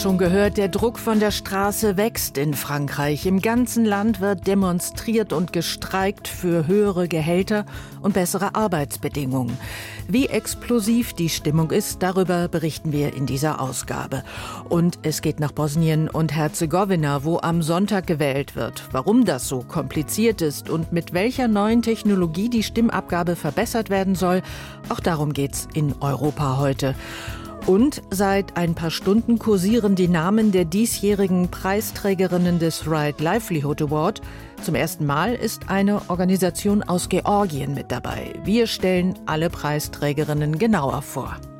Schon gehört, der Druck von der Straße wächst in Frankreich. Im ganzen Land wird demonstriert und gestreikt für höhere Gehälter und bessere Arbeitsbedingungen. Wie explosiv die Stimmung ist, darüber berichten wir in dieser Ausgabe. Und es geht nach Bosnien und Herzegowina, wo am Sonntag gewählt wird. Warum das so kompliziert ist und mit welcher neuen Technologie die Stimmabgabe verbessert werden soll, auch darum geht's in Europa heute. Und seit ein paar Stunden kursieren die Namen der diesjährigen Preisträgerinnen des Right Livelihood Award. Zum ersten Mal ist eine Organisation aus Georgien mit dabei. Wir stellen alle Preisträgerinnen genauer vor.